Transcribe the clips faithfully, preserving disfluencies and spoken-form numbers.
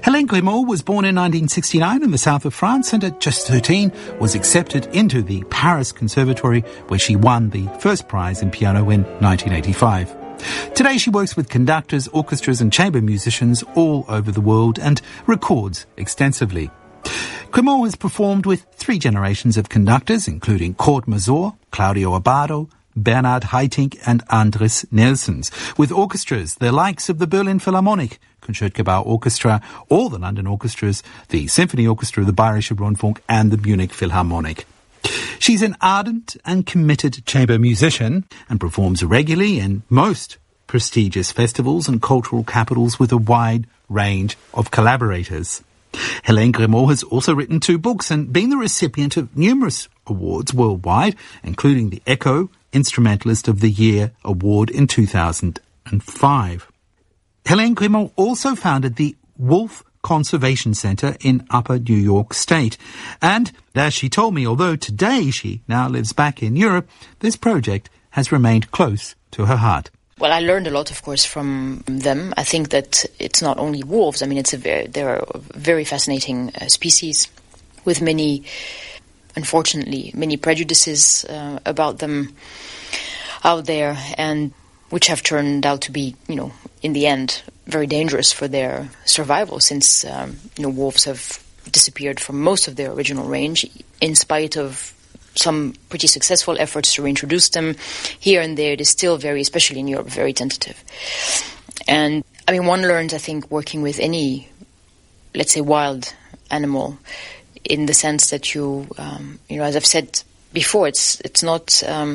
Hélène Grimaud was born in nineteen sixty-nine in the south of France and at just thirteen was accepted into the Paris Conservatory where she won the first prize in piano in nineteen eighty-five. Today she works with conductors, orchestras and chamber musicians all over the world and records extensively. Grimaud has performed with three generations of conductors, including Claude Mazur, Claudio Abbado, Bernhard Haitink and Andris Nelsons, with orchestras, the likes of the Berlin Philharmonic, Concertgebouw Orchestra, all the London orchestras, the Symphony Orchestra, the Bayerische Rundfunk and the Munich Philharmonic. She's an ardent and committed chamber musician and performs regularly in most prestigious festivals and cultural capitals with a wide range of collaborators. Hélène Grimaud has also written two books and been the recipient of numerous awards worldwide, including the Echo Instrumentalist of the Year Award in two thousand five. Hélène Grimaud also founded the Wolf Conservation Center in Upper New York State. And, as she told me, although today she now lives back in Europe, this project has remained close to her heart. Well, I learned a lot, of course, from them. I think that it's not only wolves. I mean, it's a very, they're a very fascinating uh, species with many, unfortunately, many prejudices uh, about them out there, and which have turned out to be, you know, in the end, very dangerous for their survival, since, um, you know, wolves have disappeared from most of their original range, in spite of some pretty successful efforts to reintroduce them. Here and there, it is still very, especially in Europe, very tentative. And, I mean, one learns, I think, working with any, let's say, wild animal, in the sense that you, um, you know, as I've said before, it's it's not um,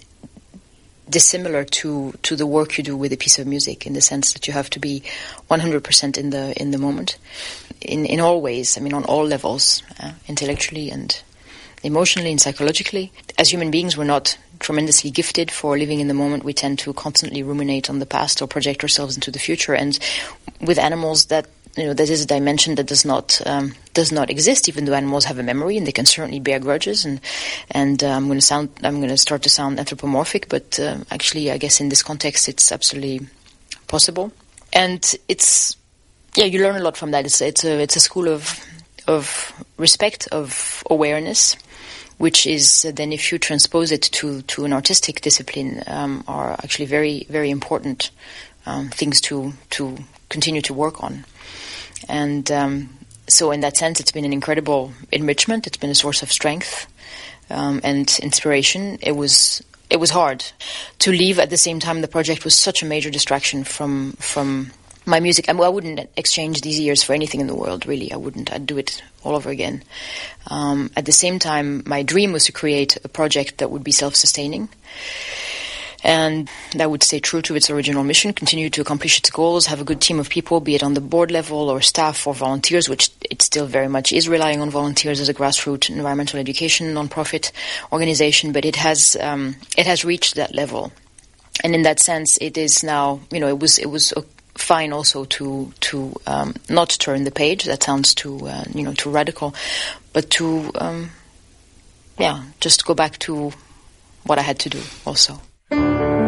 dissimilar to, to the work you do with a piece of music, in the sense that you have to be one hundred percent in the in the moment, in in all ways. I mean, on all levels, uh, intellectually and emotionally and psychologically. As human beings, we're not tremendously gifted for living in the moment. We tend to constantly ruminate on the past or project ourselves into the future. And with animals, that you know, that is a dimension that does not um, does not exist. Even though animals have a memory and they can certainly bear grudges. And and uh, I'm going to sound I'm going to start to sound anthropomorphic, but uh, actually, I guess in this context, it's absolutely possible. And it's yeah, you learn a lot from that. It's it's a it's a school of of respect, of awareness, which is uh, then, if you transpose it to, to an artistic discipline, um, are actually very, very important um, things to to continue to work on. And um, so in that sense, it's been an incredible enrichment. It's been a source of strength um, and inspiration. It was it was hard to leave. At the same time, the project was such a major distraction from from my music. I, mean, I wouldn't exchange these years for anything in the world, really. I wouldn't. I'd do it all over again. Um, at the same time, my dream was to create a project that would be self-sustaining and that would stay true to its original mission, continue to accomplish its goals, have a good team of people, be it on the board level or staff or volunteers, which it still very much is relying on volunteers as a grassroots environmental education nonprofit organization, but it has um, it has reached that level. And in that sense, it is now, you know, it was it was a fine also to to um, not turn the page. That sounds too uh, you know too radical, but to um, yeah just go back to what I had to do also.